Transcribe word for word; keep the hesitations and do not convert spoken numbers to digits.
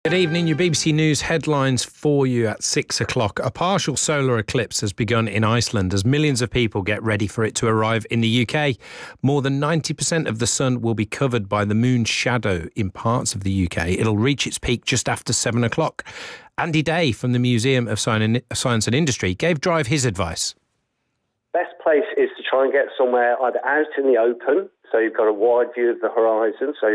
Good evening, your B B C News headlines for you at six o'clock. A partial solar eclipse has begun in Iceland as millions of people get ready for it to arrive in the U K. More than ninety percent of the sun will be covered by the moon's shadow in parts of the U K. It'll reach its peak just after seven o'clock. Andy Day from the Museum of Science and Industry gave Drive his advice. Best place is to try and get somewhere either out in the open, so you've got a wide view of the horizon, so